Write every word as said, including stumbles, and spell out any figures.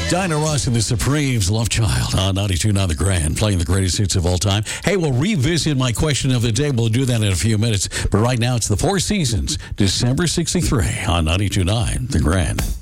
Dinah Ross and the Supremes, Love Child on ninety-two point nine The Grand, playing the greatest hits of all time. Hey, we'll revisit my question of the day. We'll do that in a few minutes. But right now, it's the Four Seasons, December sixty-three on ninety-two point nine The Grand.